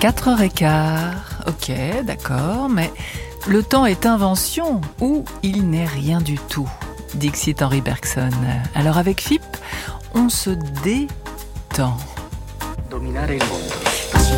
4h15, ok, d'accord, mais le temps est invention ou il n'est rien du tout, dixit Henri Bergson. Alors avec FIP, on se détend. Dominare il mondo.